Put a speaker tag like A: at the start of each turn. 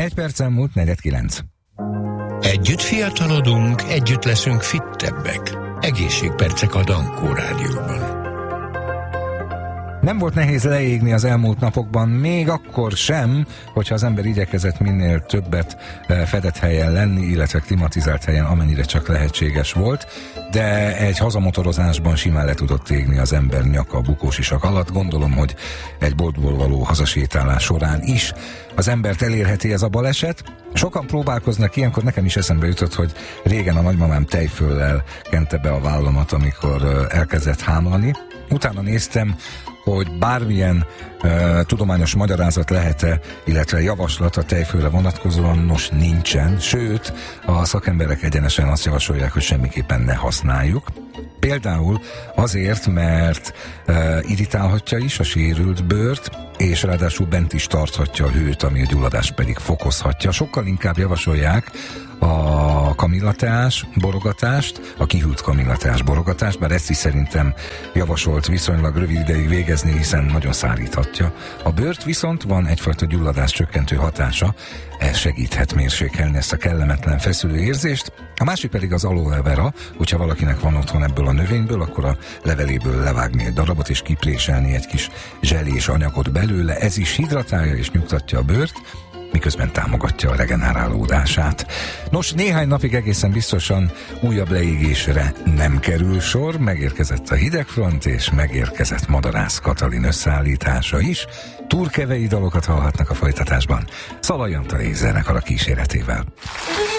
A: 11 perc elmúlt 4:09.
B: Együtt fiatalodunk, együtt leszünk fittebbek. Egészségpercek a Dankó Rádióban.
A: Nem volt nehéz leégni az elmúlt napokban, még akkor sem, hogyha az ember igyekezett minél többet fedett helyen lenni, illetve klimatizált helyen, amennyire csak lehetséges volt, de egy hazamotorozásban simán le tudott égni az ember nyaka a bukósisak alatt. Gondolom, hogy egy boltból való hazasétálás során is az embert elérheti ez a baleset. Sokan próbálkoznak ilyenkor, nekem is eszembe jutott, hogy régen a nagymamám tejföllel kente be a vállamat, amikor elkezdett hámlani. Utána néztem, hogy bármilyen tudományos magyarázat lehet-e, illetve javaslat a tejfölre vonatkozóan, nos nincsen, sőt, a szakemberek egyenesen azt javasolják, hogy semmiképpen ne használjuk. Például azért, mert irritálhatja is a sérült bőrt, és ráadásul bent is tarthatja a hőt, ami a gyulladást pedig fokozhatja. Sokkal inkább javasolják a kamillateás borogatást, a kihűlt kamillateás borogatást, bár ezt is szerintem javasolt viszonylag rövid ideig végezni, hiszen nagyon száríthatja. A bőrt viszont van egyfajta gyulladás csökkentő hatása, ez segíthet mérsékelni ezt a kellemetlen feszülő érzést. A másik pedig az aloe vera, hogyha valakinek van otthon ebből a növényből, akkor a leveléből levágni egy darabot és kipréselni egy kis zselés anyagot belőle, ez is hidratálja és nyugtatja a bőrt, miközben támogatja a regenerálódását. Nos, néhány napig egészen biztosan újabb leégésre nem kerül sor, megérkezett a hidegfront, és megérkezett Madarász Katalin összeállítása is. Turkevei dalokat hallhatnak a folytatásban Szalai Antal zenekar a kíséretével.